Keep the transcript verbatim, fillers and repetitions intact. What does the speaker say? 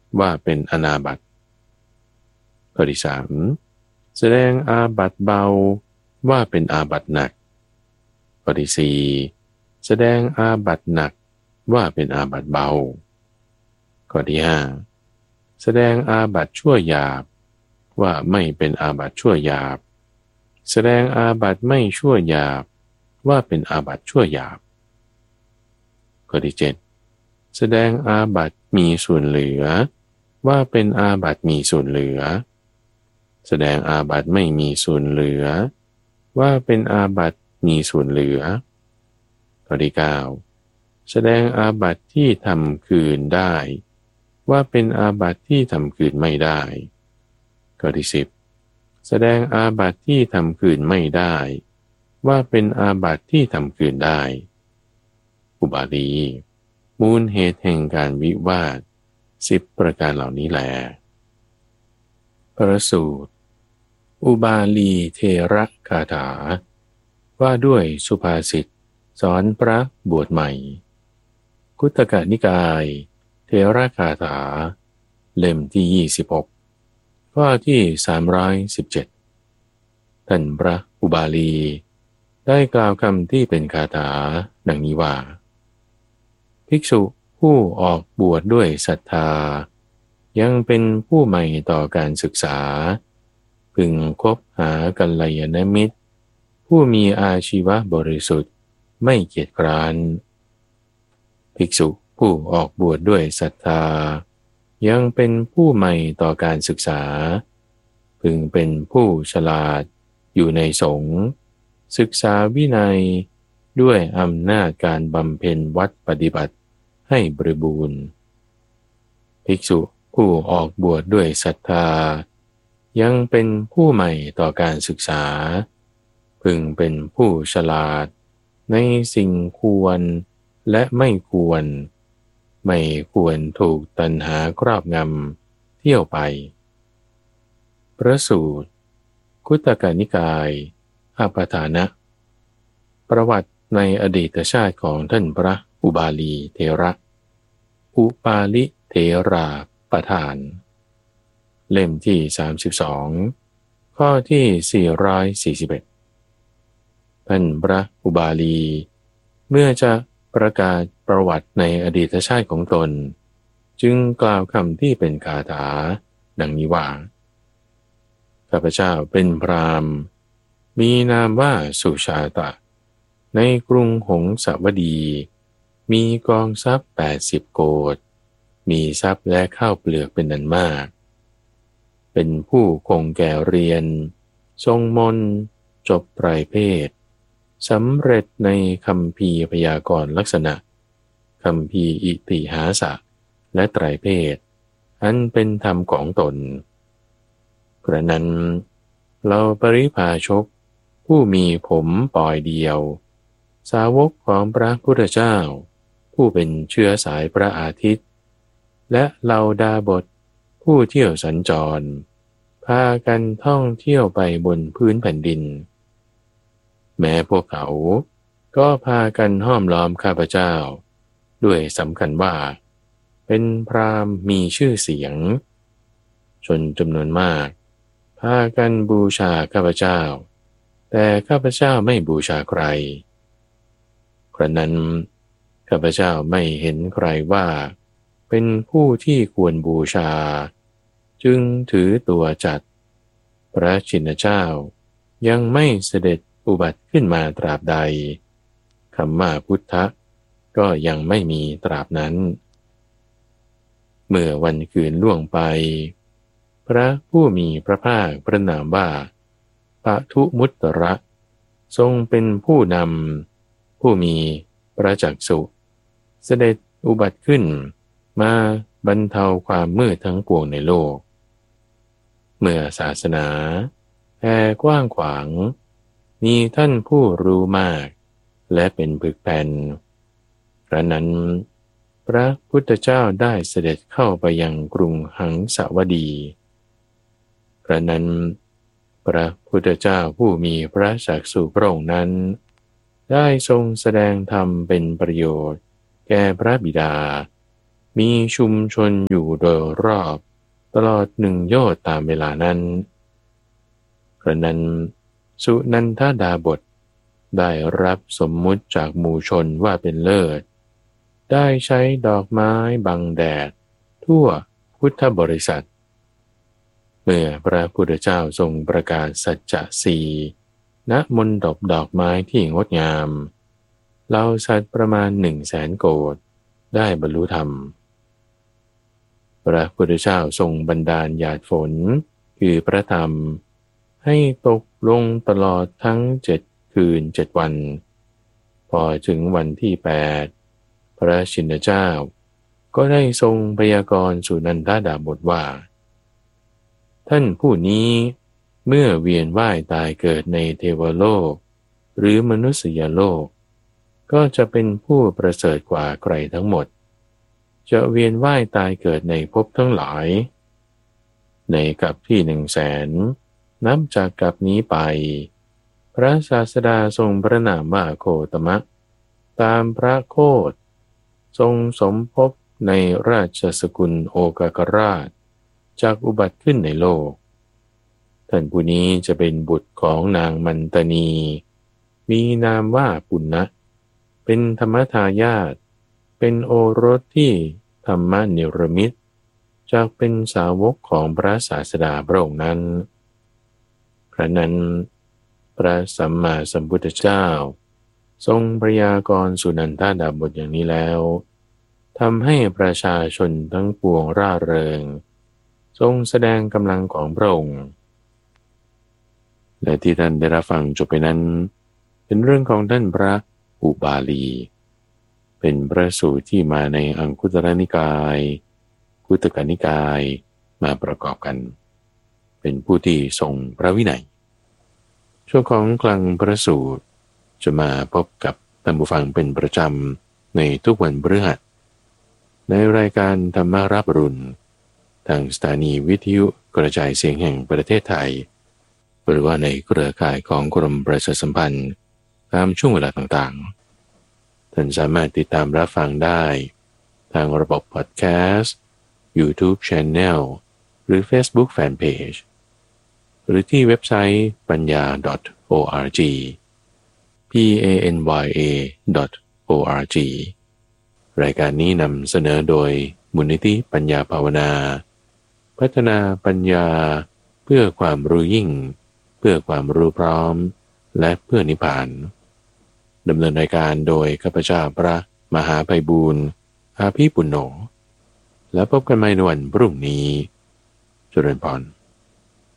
ว่าเป็นอนาบัติข้อที่สามแสดงอาบัติเบาว่าเป็นอาบัติหนักข้อที่สี่แสดงอาบัติหนักว่าเป็นอาบัติเบาข้อที่ห้าแสดงอาบัติชั่วหยาบว่าไม่เป็นอาบัติชั่วหยาบแสดงอาบัติไม่ชั่วหยาบว่าเป็นอาบัติชั่วหยาบข้อที่เจ็ดแสดงอาบัติมีส่วนเหลือว่าเป็นอาบัติมีส่วนเหลือแสดงอาบัติไม่มีส่วนเหลือว่าเป็นอาบัติมีส่วนเหลือข้อที่เก้าแสดงอาบัติที่ทำคืนได้ว่าเป็นอาบัติที่ทำคืนไม่ได้ข้อที่สิบแสดงอาบัติที่ทำคืนไม่ได้ว่าเป็นอาบัติที่ทำคืนได้อุบาลีมูลเหตุแห่งการวิวาทสิบประการเหล่านี้แลประสูตรอุบาลีเทระคาถาว่าด้วยสุภาษิตสอนพระบวชใหม่คุตกนิกายเทระคาถาเล่มที่ยี่สิบหกข้อที่สามร้อยสิบเจ็ดท่านพระอุบาลีได้กล่าวคำที่เป็นคาถาดังนี้ว่าภิกษุผู้ออกบวชดด้วยศรัทธายังเป็นผู้ใหม่ต่อการศึกษาพึงคบหากัลยาณมิตรผู้มีอาชีวะบริสุทธิ์ไม่เกียจคร้านภิกษุผู้ออกบวชดด้วยศรัทธายังเป็นผู้ใหม่ต่อการศึกษาพึงเป็นผู้ฉลาดอยู่ในสงฆ์ศึกษาวินัยด้วยอำนาจการบำเพ็ญวัดปฏิบัติให้บริบูรณ์ภิกษุผู้ออกบวชดด้วยศรัทธายังเป็นผู้ใหม่ต่อการศึกษาพึงเป็นผู้ฉลาดในสิ่งควรและไม่ควรไม่ควรถูกตัณหาครอบงำเที่ยวไปพระสูตรคุตกนิกายอาปทานะประวัติในอดีตชาติของท่านพระอุบาลีเถระอุปาลิเถราประธานเล่มที่สามสิบสองข้อที่สี่ร้อยสี่สิบเอ็ดท่านพระอุบาลีเมื่อจะประกาศประวัติในอดีตชาติของตนจึงกล่าวคำที่เป็นคาถาดังนี้ว่าข้าพเจ้าเป็นพราหมณ์มีนามว่าสุชาตะในกรุงหงสาวดีมีกองทรัพย์แปดสิบโกฏมีทรัพย์และข้าวเปลือกเป็นอันมากเป็นผู้คงแก่เรียนทรงมนต์จบไตรเพศสำเร็จในคัมภีร์พยากรณ์ลักษณะคัมภีร์อิติหาสะและไตรเพศอันเป็นธรรมของตนกระนั้นเราปริภาชกผู้มีผมปลอยเดียวสาวกของพระพุทธเจ้าผู้เป็นเชื้อสายพระอาทิตย์และเหล่าดาบทผู้เที่ยวสัญจรพากันท่องเที่ยวไปบนพื้นแผ่นดินแม้พวกเขาก็พากันห้อมล้อมข้าพเจ้าด้วยสำคัญว่าเป็นพราหมณ์มีชื่อเสียงชนจำนวนมากพากันบูชาข้าพเจ้าแต่ข้าพเจ้าไม่บูชาใครครั้นนั้นข้าพเจ้าไม่เห็นใครว่าเป็นผู้ที่ควรบูชาจึงถือตัวจัดพระชินเจ้ายังไม่เสด็จอุบัติขึ้นมาตราบใดคัมมาพุทธะก็ยังไม่มีตราบนั้นเมื่อวันคืนล่วงไปพระผู้มีพระภาคพระนามว่าปทุมุตตระทรงเป็นผู้นำผู้มีพระจักษุเสด็จอุบัติขึ้นมาบรรเทาความมืดทั้งปวงในโลกเมื่อศาสนาแผ่กว้างขวางมีท่านผู้รู้มากและเป็นปึกแผ่นครั้งนั้นพระพุทธเจ้าได้เสด็จเข้าไปยังกรุงหังสาวดีครั้งนั้นพระพุทธเจ้าผู้มีพระจักษุพระองค์นั้นได้ทรงแสดงธรรมเป็นประโยชน์แก่พระบิดามีชุมชนอยู่โดยรอบตลอดหนึ่งโยชน์ตามเวลานั้นกระนั้นสุนันทดาบทได้รับสมมุติจากหมู่ชนว่าเป็นเลิศได้ใช้ดอกไม้บังแดดทั่วพุทธบริษัทเมื่อพระพุทธเจ้าทรงประกาศสัจจะสี่ณมณฑปดอกไม้ที่งดงามเหล่าสัตว์ประมาณหนึ่งแสนโกฏได้บรรลุธรรมพระพุทธเจ้าทรงบันดาลหยาดฝนคือพระธรรมให้ตกลงตลอดทั้งเจ็ดคืนเจ็ดวันพอถึงวันที่แปดพระชินเจ้าก็ได้ทรงพยากรณ์สุนันทดาบทว่าท่านผู้นี้เมื่อเวียนว่ายตายเกิดในเทวโลกหรือมนุษยโลกก็จะเป็นผู้ประเสริฐกว่าใครทั้งหมดจะเวียนว่ายตายเกิดในภพทั้งหลายในกัปที่หนึ่งแสนนับจากกัปนี้ไปพระศาสดาทรงพระนามว่าโคตมะตามพระโคตทรงสมภพในราชสกุลโอกากราชจากอุบัติขึ้นในโลกท่านผู้นี้จะเป็นบุตรของนางมันตนีมีนามว่าปุณณะเป็นธรรมทายาทเป็นโอรสที่ธรรมเนรมิตจากเป็นสาวกของพระศาสดาพระองค์นั้นครั้งนั้นพระสัมมาสัมพุทธเจ้าทรงพยากรณ์สุนันทดาบทอย่างนี้แล้วทำให้ประชาชนทั้งปวงร่าเริงทรงแสดงกำลังของพระองค์และที่ท่านได้รับฟังจบไปนั้นเป็นเรื่องของท่านพระอุบาลีเป็นพระสูตรที่มาในอังคุตรนิกายคุตกนิกายมาประกอบกันเป็นผู้ที่ทรงพระวินัยช่วงของคลังพระสูตรจะมาพบกับท่านผู้ฟังเป็นประจำในทุกวันพฤหัสในรายการธรรมารับอรุณทางสถานีวิทยุกระจายเสียงแห่งประเทศไทยหรือว่าในเครือข่ายของกรมประชาสัมพันธ์ตามช่วงเวลาต่างๆท่านสามารถติดตามรับฟังได้ทางระบบพอดแคสต์ YouTube Channel หรือ Facebook Fanpage หรือที่เว็บไซต์ ปัญญา .org p a n y a .org รายการนี้นำเสนอโดยมูลนิธิปัญญาภาวนาพัฒนาปัญญาเพื่อความรู้ยิ่งเพื่อความรู้พร้อมและเพื่อนิพพานดำเนินรายการโดยข้าพเจ้าพระมหาไพบูลย์อาภีปุณโญและพบกันใหม่ในวันพรุ่งนี้เจริญพร